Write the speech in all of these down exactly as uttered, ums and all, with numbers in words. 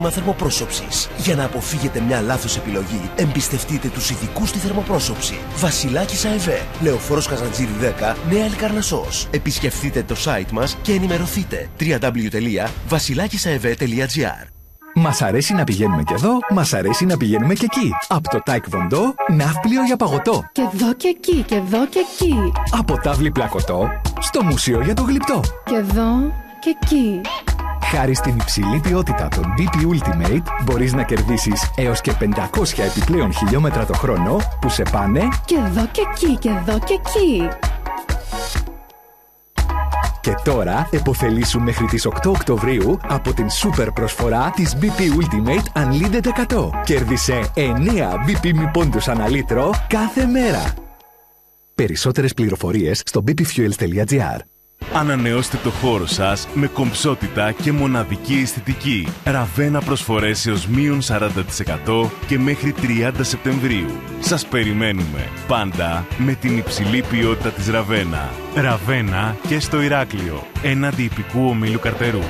Θερμοπρόσωψης. Για να αποφύγετε μια λάθος επιλογή, εμπιστευτείτε τους ειδικούς στη θερμοπρόσωψη. Βασιλάκης ΑΕΒ, Λεωφόρος Καζαντζήρη δέκα, Νέα Ελκαρνασσός. Επισκεφτείτε το site μας και ενημερωθείτε. double-u double-u double-u τελεία βασιλάκισαεβ τελεία gr. Μας αρέσει να πηγαίνουμε και εδώ, μας αρέσει να πηγαίνουμε και εκεί. Από το Taekwondo, ναύπλιο για παγωτό. Και εδώ και εκεί, και εδώ και εκεί. Από τάβλη πλακωτό, στο μουσείο για το γλυπτό. Και εδώ και εκεί. Χάρη στην υψηλή ποιότητα των μπι πι Ultimate, μπορείς να κερδίσεις έως και πεντακόσια επιπλέον χιλιόμετρα το χρόνο που σε πάνε και εδώ και εκεί, και εδώ και εκεί. Και τώρα επωφελήσου μέχρι τις οκτώ Οκτωβρίου από την σούπερ προσφορά της μπι πι Ultimate Unlimited εκατό. Κέρδισε εννέα μπι πι μη πόντους ανά λίτρο κάθε μέρα. Περισσότερες πληροφορίες στο μπι πι fuels τελεία gr. Ανανεώστε το χώρο σας με κομψότητα και μοναδική αισθητική. Ραβένα προσφορές έως μείον σαράντα τοις εκατό και μέχρι τριάντα Σεπτεμβρίου. Σας περιμένουμε πάντα με την υψηλή ποιότητα της Ραβένα. Ραβένα και στο Ηράκλειο, έναντι ιππικού ομίλου Καρτερού.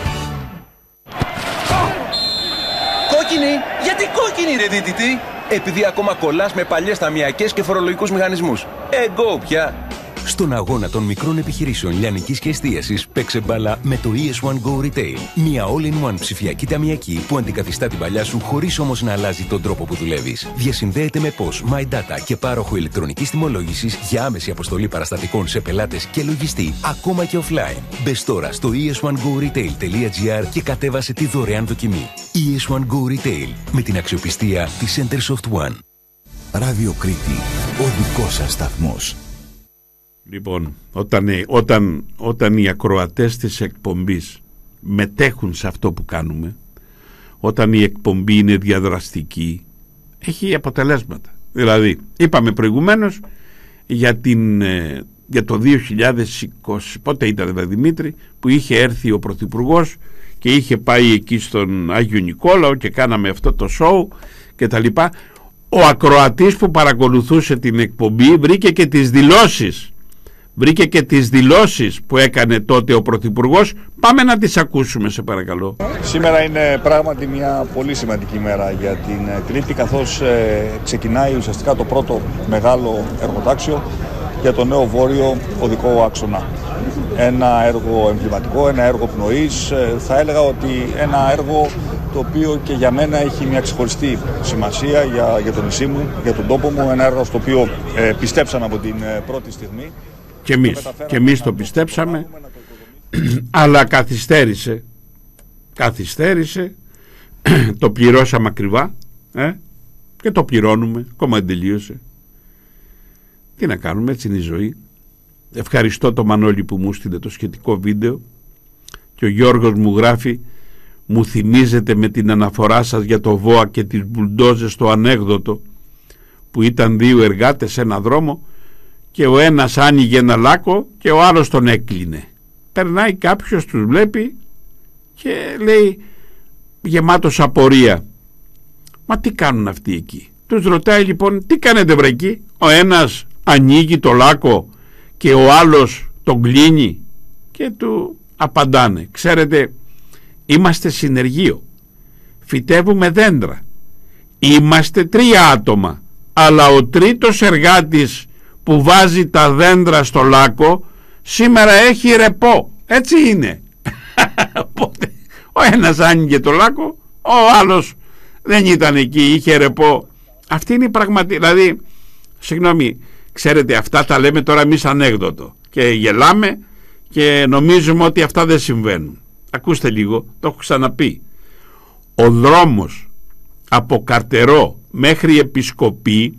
Κόκκινη! Γιατί κόκκινη ρε δίτητη? Επειδή ακόμα κολλάς με παλιές ταμιακές και φορολογικούς μηχανισμούς. Εγώ πια! Στον αγώνα των μικρών επιχειρήσεων λιανικής και εστίασης, παίξε μπάλα με το ι ες one Go Retail. Μια all-in-one ψηφιακή ταμιακή που αντικαθιστά την παλιά σου χωρίς όμως να αλλάζει τον τρόπο που δουλεύεις. Διασυνδέεται με πώς, My Data και πάροχο ηλεκτρονικής τιμολόγησης για άμεση αποστολή παραστατικών σε πελάτες και λογιστή, ακόμα και offline. Μπες τώρα στο ι ες one go retail τελεία gr και κατέβασε τη δωρεάν δοκιμή. ι ες one Go Retail, με την αξιοπιστία της Centersoft One. Ράδιο Κρήτη, ο δικός σας σταθμός. Λοιπόν, όταν, όταν, όταν οι ακροατές της εκπομπής μετέχουν σε αυτό που κάνουμε, όταν η εκπομπή είναι διαδραστική, έχει αποτελέσματα. Δηλαδή, είπαμε προηγουμένως για, την, για το δύο χιλιάδες είκοσι, πότε ήταν δηλαδή Δημήτρη, που είχε έρθει ο Πρωθυπουργός και είχε πάει εκεί στον Άγιο Νικόλαο και κάναμε αυτό το σοου και τα λοιπά. Ο ακροατής που παρακολουθούσε την εκπομπή βρήκε και τις δηλώσεις Βρήκε και τις δηλώσεις που έκανε τότε ο Πρωθυπουργός. Πάμε να τις ακούσουμε, σε παρακαλώ. Σήμερα είναι πράγματι μια πολύ σημαντική μέρα για την Κρήτη, καθώς ε, ξεκινάει ουσιαστικά το πρώτο μεγάλο εργοτάξιο για το νέο βόρειο οδικό άξονα. Ένα έργο εμβληματικό, ένα έργο πνοής, ε, θα έλεγα ότι ένα έργο το οποίο και για μένα έχει μια ξεχωριστή σημασία για, για το νησί μου, για τον τόπο μου, ένα έργο στο οποίο ε, πιστέψαμε από την ε, πρώτη στιγμή. Και εμείς, και εμείς το πιστέψαμε, αλλά καθυστέρησε, καθυστέρησε, το πληρώσαμε ακριβά ε, και το πληρώνουμε, ακόμα δεν τελείωσε. Τι να κάνουμε, έτσι είναι η ζωή. Ευχαριστώ τον Μανώλη που μου στείλε το σχετικό βίντεο και ο Γιώργος μου γράφει, μου θυμίζετε με την αναφορά σας για το ΒΟΑ και τις μπουλντόζες το ανέκδοτο που ήταν δύο εργάτες σε ένα δρόμο και ο ένας άνοιγε ένα λάκκο και ο άλλος τον έκλεινε. Περνάει κάποιος, τους βλέπει και λέει γεμάτος απορία, μα τι κάνουν αυτοί εκεί? Τους ρωτάει λοιπόν, τι κάνετε βρε εκεί? Ο ένας ανοίγει το λάκκο και ο άλλος τον κλείνει και του απαντάνε, ξέρετε, είμαστε συνεργείο, φυτεύουμε δέντρα, είμαστε τρία άτομα, αλλά ο τρίτος εργάτης που βάζει τα δέντρα στο λάκκο σήμερα έχει ρεπό, έτσι είναι. Οπότε ο ένας άνοιγε το λάκκο, ο άλλος δεν ήταν εκεί, είχε ρεπό. Αυτή είναι η πραγματική, δηλαδή, συγγνώμη, ξέρετε, αυτά τα λέμε τώρα εμείς ανέκδοτο και γελάμε και νομίζουμε ότι αυτά δεν συμβαίνουν. Ακούστε λίγο, το έχω ξαναπεί. Ο δρόμος από Καρτερό μέχρι Επισκοπή,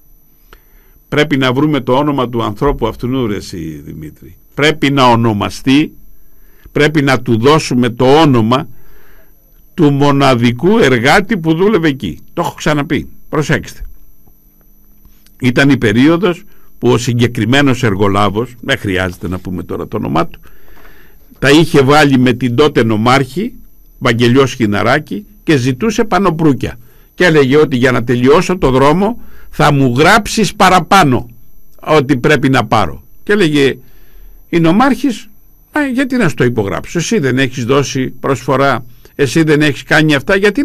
πρέπει να βρούμε το όνομα του ανθρώπου αυτού, ρε εσύ Δημήτρη, πρέπει να ονομαστεί, πρέπει να του δώσουμε το όνομα του μοναδικού εργάτη που δούλευε εκεί. Το έχω ξαναπεί, προσέξτε. Ήταν η περίοδος που ο συγκεκριμένος εργολάβος, δεν χρειάζεται να πούμε τώρα το όνομά του, τα είχε βάλει με την τότε νομάρχη Βαγγελιό Σχοιναράκη και ζητούσε πανοπρούκια και έλεγε ότι για να τελειώσω το δρόμο θα μου γράψεις παραπάνω ότι πρέπει να πάρω. Και έλεγε η νομάρχης, γιατί να στο υπογράψω, εσύ δεν έχεις δώσει προσφορά εσύ δεν έχεις κάνει αυτά, γιατί